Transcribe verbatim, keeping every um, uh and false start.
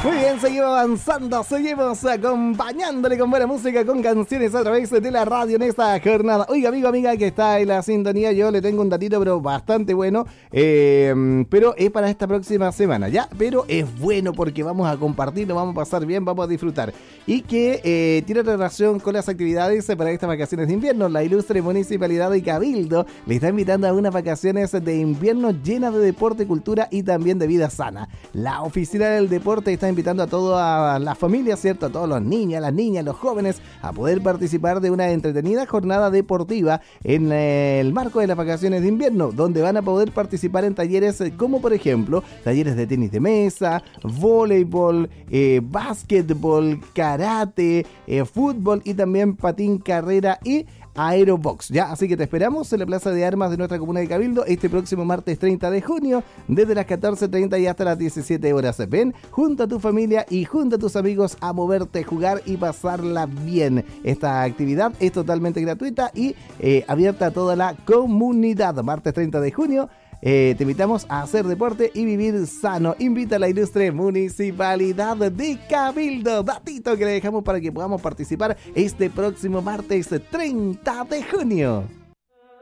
Muy bien, seguimos avanzando, seguimos acompañándole con buena música, con canciones a través de la radio en esta jornada. Oiga, amigo, amiga, que está en la sintonía, yo le tengo un datito, pero bastante bueno, eh, pero es para esta próxima semana, ¿ya? Pero es bueno porque vamos a compartir, nos vamos a pasar bien, vamos a disfrutar. Y que eh, tiene relación con las actividades para estas vacaciones de invierno. La ilustre Municipalidad de Cabildo le está invitando a unas vacaciones de invierno llenas de deporte, cultura y también de vida sana. La Oficina del Deporte está invitando a toda la familia, ¿cierto? A todos los niños, las niñas, los jóvenes a poder participar de una entretenida jornada deportiva en el marco de las vacaciones de invierno, donde van a poder participar en talleres como, por ejemplo, talleres de tenis de mesa, voleibol, eh, básquetbol, karate, eh, fútbol y también patín, carrera y Aerobox, ¿ya? Así que te esperamos en la Plaza de Armas de nuestra comuna de Cabildo este próximo martes treinta de junio, desde las catorce treinta y hasta las diecisiete horas. Ven junto a tu familia y junto a tus amigos a moverte, jugar y pasarla bien. Esta actividad es totalmente gratuita y eh, abierta a toda la comunidad. Martes treinta de junio. Eh, te invitamos a hacer deporte y vivir sano. Invita a la ilustre Municipalidad de Cabildo. Datito que le dejamos para que podamos participar este próximo martes treinta de junio.